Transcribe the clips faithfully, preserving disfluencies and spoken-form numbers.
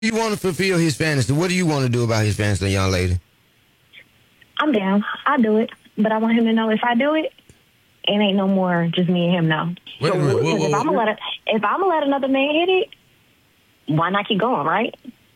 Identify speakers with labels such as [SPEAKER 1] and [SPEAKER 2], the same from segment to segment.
[SPEAKER 1] You want to fulfill his fantasy. What do you want to do about his fantasy, young lady?
[SPEAKER 2] I'm down. I'll do it. But I want him to know if I do it, it ain't no more just me and him now.
[SPEAKER 3] Wait a minute. Whoa, whoa,
[SPEAKER 2] if I'm
[SPEAKER 3] whoa.
[SPEAKER 2] gonna let a, if I'm gonna let another man hit it, why not keep going, right?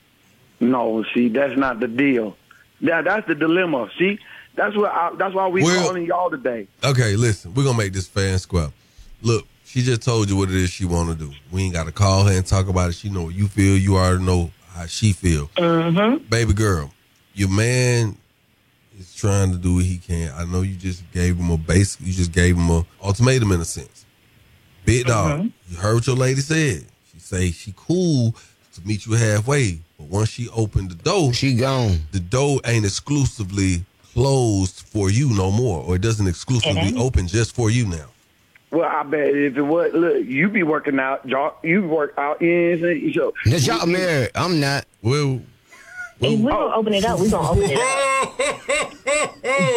[SPEAKER 4] No, see, that's not the deal. That that's the dilemma. See, that's what I, that's why we
[SPEAKER 3] Well-
[SPEAKER 4] calling y'all today.
[SPEAKER 3] Okay, listen, we're gonna make this fair and square. Look, she just told you what it is she want to do. We ain't got to call her and talk about it. She know what you feel. You already know how she feel.
[SPEAKER 2] Mm-hmm.
[SPEAKER 3] Baby girl, your man is trying to do what he can. I know you just gave him a basic. You just gave him a ultimatum in a sense. Big dog,
[SPEAKER 2] Mm-hmm.
[SPEAKER 3] you heard what your lady said. She say she cool to meet you halfway, but once she opened the door,
[SPEAKER 1] She gone.
[SPEAKER 3] the door ain't exclusively closed for you no more, or it doesn't exclusively
[SPEAKER 2] It ain't.
[SPEAKER 3] open just for you now.
[SPEAKER 4] Well, I bet if it was, look, you be working out, y'all, you work out, you know what I'm saying? So,
[SPEAKER 1] That's y'all married. I'm not.
[SPEAKER 3] Well,
[SPEAKER 2] If we're gonna open it up, we're gonna open it up.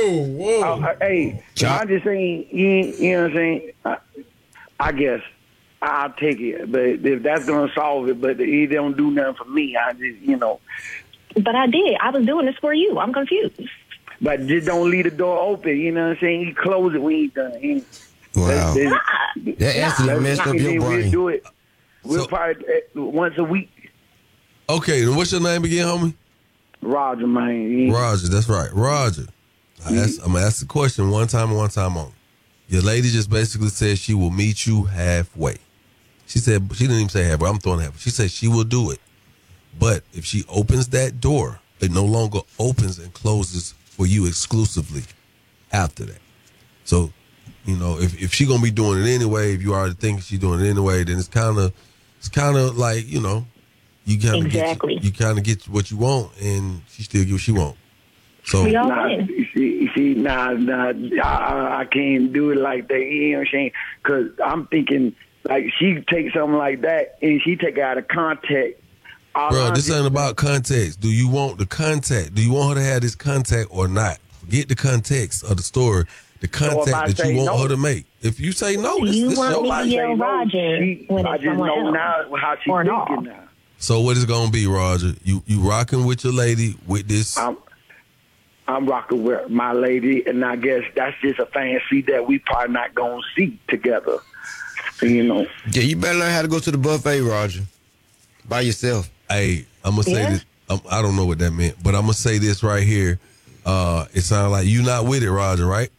[SPEAKER 4] uh, uh, hey,
[SPEAKER 1] Y'all-
[SPEAKER 4] I'm just saying, you, you know what I'm saying? I, I guess I'll take it, but if that's gonna solve it, but he don't do nothing for me, I just, you know.
[SPEAKER 2] But I did. I was doing this for you. I'm confused.
[SPEAKER 4] But just don't leave the door open, you know what I'm saying? He close it when he done. He,
[SPEAKER 1] Wow.
[SPEAKER 4] that's-
[SPEAKER 2] Nah.
[SPEAKER 1] That answer
[SPEAKER 2] Nah.
[SPEAKER 1] messed up
[SPEAKER 4] and
[SPEAKER 1] your
[SPEAKER 4] then we'll
[SPEAKER 1] brain.
[SPEAKER 4] do it. We'll
[SPEAKER 3] So-
[SPEAKER 4] probably uh, once a week.
[SPEAKER 3] okay, then what's your name again, homie?
[SPEAKER 4] Roger, man. He-
[SPEAKER 3] Roger, that's right. Roger. I ask, I'm going to ask the question one time and one time only. Your lady just basically said she will meet you halfway. She said, she didn't even say halfway. I'm throwing halfway. She said she will do it. But if she opens that door, it no longer opens and closes for you exclusively after that. So, you know, if, if she going to be doing it anyway, if you already think she's doing it anyway, then it's kind of, it's kind of like, you know, you kind of
[SPEAKER 2] Exactly.
[SPEAKER 3] get, you kind of get what you want, and she still get what she want. So,
[SPEAKER 2] We all
[SPEAKER 4] Nah,
[SPEAKER 2] win.
[SPEAKER 4] you see, you see, nah, nah, I, I can't do it like that. You know what I'm saying? Because I'm thinking, like, she take something like that and she take it out of context. All
[SPEAKER 3] bro,
[SPEAKER 4] I'm
[SPEAKER 3] this
[SPEAKER 4] just-
[SPEAKER 3] ain't about context. Do you want the contact? Do you want her to have this contact or not? Forget the context of the story. The contact
[SPEAKER 4] I
[SPEAKER 3] that you
[SPEAKER 4] say
[SPEAKER 3] want
[SPEAKER 4] no?
[SPEAKER 3] her to make. If you say no, this,
[SPEAKER 2] You
[SPEAKER 3] this
[SPEAKER 2] want
[SPEAKER 3] your
[SPEAKER 2] me
[SPEAKER 3] life.
[SPEAKER 2] to yell
[SPEAKER 4] no,
[SPEAKER 2] Roger
[SPEAKER 4] she-
[SPEAKER 2] when
[SPEAKER 4] I
[SPEAKER 2] it's
[SPEAKER 4] just
[SPEAKER 2] someone
[SPEAKER 4] know
[SPEAKER 2] else.
[SPEAKER 4] now how she
[SPEAKER 2] Or
[SPEAKER 4] thinking
[SPEAKER 2] not.
[SPEAKER 4] now.
[SPEAKER 3] So what is it gonna be, Roger? You you rocking with your lady with this?
[SPEAKER 4] I'm, I'm rocking with my lady, and I guess that's just a fantasy that we probably not gonna see together. You know,
[SPEAKER 1] Yeah, you better learn how to go to the buffet, Roger. By yourself.
[SPEAKER 3] Hey, I'm gonna say
[SPEAKER 2] Yeah.
[SPEAKER 3] this. Um, I don't know what that meant, but I'm gonna say this right here. Uh, it sounds like you not with it, Roger, right?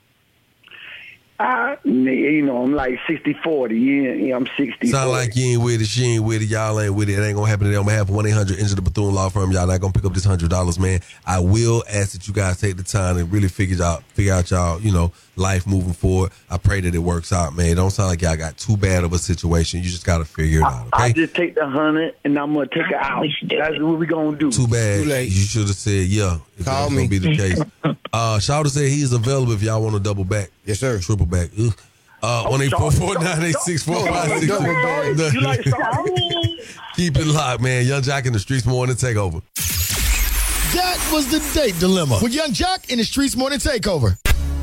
[SPEAKER 4] I, you know, I'm like sixty forty. Yeah, yeah, I'm sixty.
[SPEAKER 3] Sound like you ain't with it, she ain't with it, y'all ain't with it. It ain't gonna happen today. On behalf of one eight hundred Enter the Bethune Law Firm, y'all not gonna pick up this hundred dollars, man. I will ask that you guys take the time and really figure out, figure out y'all, you know, life moving forward. I pray that it works out, man. It don't sound like y'all got too bad of a situation. You just gotta figure it out, okay?
[SPEAKER 4] I just take the hundred and I'm gonna take it
[SPEAKER 2] I
[SPEAKER 4] out.
[SPEAKER 2] think we should do
[SPEAKER 4] That's
[SPEAKER 2] it.
[SPEAKER 4] what we gonna do.
[SPEAKER 3] Too bad.
[SPEAKER 1] Too late.
[SPEAKER 3] You should have said yeah. If
[SPEAKER 1] Call
[SPEAKER 3] that's
[SPEAKER 1] me.
[SPEAKER 3] gonna be the case. uh, Shawty said he's available if y'all want to double back.
[SPEAKER 1] Yes, sir.
[SPEAKER 3] Triple back. Ugh. Uh, one eight four four nine eight six four five six.
[SPEAKER 1] Double back.
[SPEAKER 4] You like
[SPEAKER 2] Tell me.
[SPEAKER 3] Keep it locked, man. Young Jock in the Streets Morning Takeover.
[SPEAKER 5] That was the date dilemma with Young Jock in the Streets Morning Takeover.